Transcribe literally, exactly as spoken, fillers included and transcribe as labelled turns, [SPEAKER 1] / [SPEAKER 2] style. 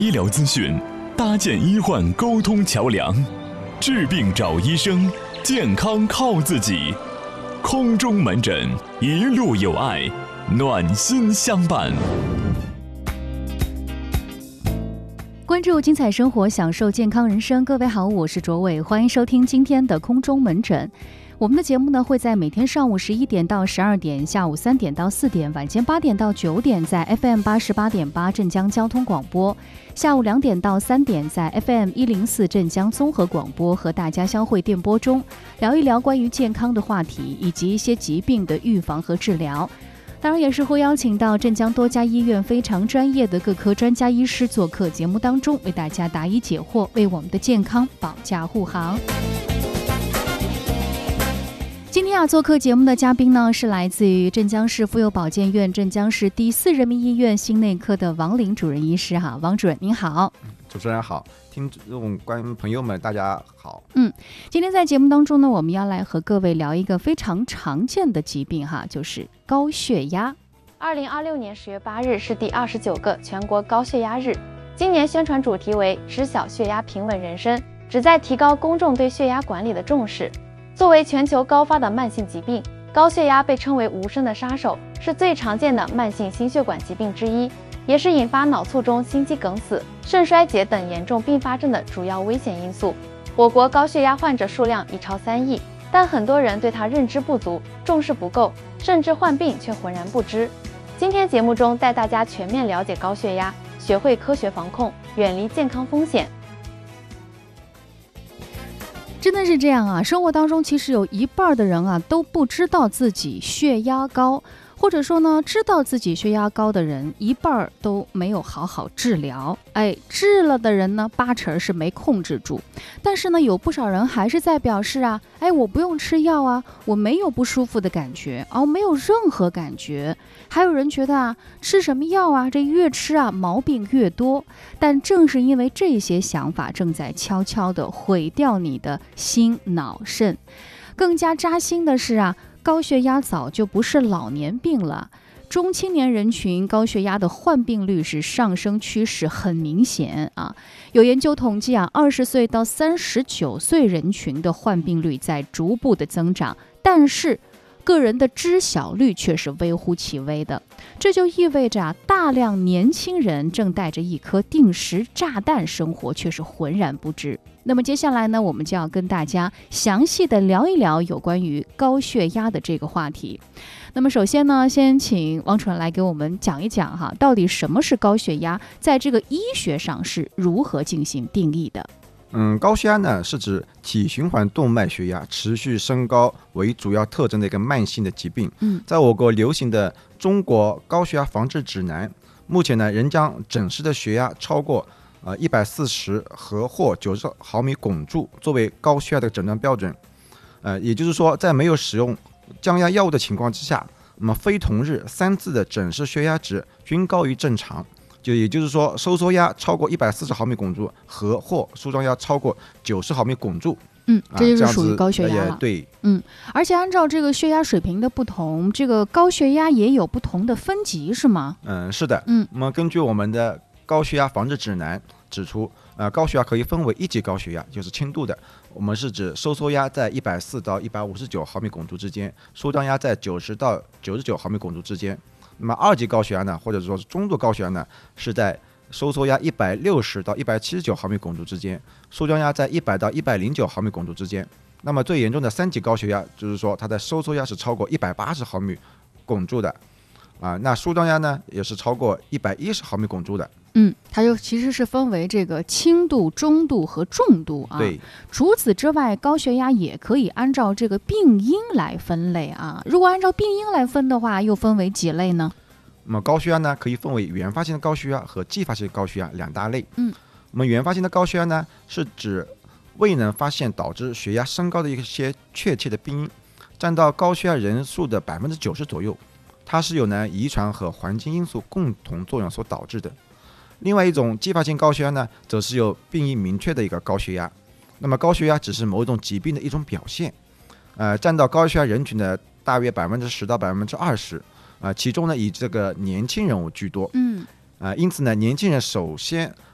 [SPEAKER 1] 医疗资讯，搭建医患沟通桥梁，治病找医生，健康靠自己。空中门诊，一路有爱，暖心相伴。
[SPEAKER 2] 关注精彩生活，享受健康人生。各位好，我是卓伟，欢迎收听今天的空中门诊。我们的节目呢会在每天上午十一点到十二点，下午三点到四点，晚间八点到九点在 F M 八十八点八镇江交通广播，下午两点到三点在 F M 一零四镇江综合广播和大家相会电波中，聊一聊关于健康的话题以及一些疾病的预防和治疗。当然也是会邀请到镇江多家医院非常专业的各科专家医师做客节目当中，为大家答疑解惑，为我们的健康保驾护航。今天啊，做客节目的嘉宾呢是来自于镇江市妇幼保健院镇江市第四人民医院心内科的王林主任医师哈，王主任您好。
[SPEAKER 3] 主持人好，听众观众朋友们大家好。
[SPEAKER 2] 嗯，今天在节目当中呢，我们要来和各位聊一个非常常见的疾病哈，就是高血压。
[SPEAKER 4] 二零二六年十月八日是第二十九个全国高血压日，今年宣传主题为知晓血压平稳人生，旨在提高公众对血压管理的重视。作为全球高发的慢性疾病，高血压被称为无声的杀手，是最常见的慢性心血管疾病之一，也是引发脑卒中、心肌梗死、肾衰竭等严重并发症的主要危险因素。我国高血压患者数量已超三亿，但很多人对它认知不足、重视不够，甚至患病却浑然不知。今天节目中带大家全面了解高血压，学会科学防控，远离健康风险。
[SPEAKER 2] 真的是这样啊，生活当中其实有一半的人啊都不知道自己血压高，或者说呢，知道自己血压高的人一半都没有好好治疗，哎，治了的人呢八成是没控制住。但是呢，有不少人还是在表示啊，哎，我不用吃药啊，我没有不舒服的感觉啊，我没有任何感觉。还有人觉得啊，吃什么药啊，这越吃啊毛病越多。但正是因为这些想法正在悄悄地毁掉你的心脑肾。更加扎心的是啊，高血压早就不是老年病了，中青年人群高血压的患病率是上升趋势很明显啊。有研究统计啊，二十岁到三十九岁人群的患病率在逐步的增长，但是个人的知晓率却是微乎其微的。这就意味着啊，大量年轻人正带着一颗定时炸弹生活，却是浑然不知。那么接下来呢，我们就要跟大家详细的聊一聊有关于高血压的这个话题。那么首先呢，先请王主任来给我们讲一讲哈，到底什么是高血压，在这个医学上是如何进行定义的。
[SPEAKER 3] 嗯，高血压呢是指体循环动脉血压持续升高为主要特征的一个慢性的疾病。
[SPEAKER 2] 嗯，
[SPEAKER 3] 在我国流行的中国高血压防治指南，目前呢仍将诊室的血压超过呃一百四十和或九十毫米汞柱作为高血压的诊断标准。呃，也就是说，在没有使用降压药物的情况之下，那么非同日三次的诊室血压值均高于正常。就也就是说，收缩压超过一百四十毫米汞柱和或舒张压超过九十毫米汞柱，
[SPEAKER 2] 嗯，这就是属于高血压了。
[SPEAKER 3] 啊、对，
[SPEAKER 2] 嗯，而且按照这个血压水平的不同，这个高血压也有不同的分级，是吗？
[SPEAKER 3] 嗯，是的。
[SPEAKER 2] 嗯，
[SPEAKER 3] 那么根据我们的高血压防治指南指出，呃，高血压可以分为一级高血压，就是轻度的，我们是指收缩压在一百四到一百五十九毫米汞柱之间，舒张压在九十到九十九毫米汞柱之间。那么二级高血压呢，或者说是中度高血压呢，是在收缩压一百六十到一百七十九毫米汞柱之间，舒张压在一百到一百零九毫米汞柱之间。那么最严重的三级高血压，就是说它的收缩压是超过一百八十毫米汞柱的，啊，那舒张压呢也是超过一百一十毫米汞柱的。
[SPEAKER 2] 嗯，它就其实是分为这个轻度、中度和重度啊。
[SPEAKER 3] 对。
[SPEAKER 2] 除此之外，高血压也可以按照这个病因来分类啊。如果按照病因来分的话，又分为几类呢？
[SPEAKER 3] 那么高血压呢，可以分为原发性的高血压和继发性的高血压两大类。
[SPEAKER 2] 嗯。
[SPEAKER 3] 我们原发性的高血压呢，是指未能发现导致血压升高的一些确切的病因，占到高血压人数的百分之九十左右。它是由呢遗传和环境因素共同作用所导致的。另外一种继发性高血压呢，则是有病因明确的一个高血压。那么高血压只是某种疾病的一种表现，呃，占到高血压人群的大约百分之十到百分之二十，啊，其中呢以这个年轻人居多。
[SPEAKER 2] 嗯，
[SPEAKER 3] 啊，因此呢，年轻人首先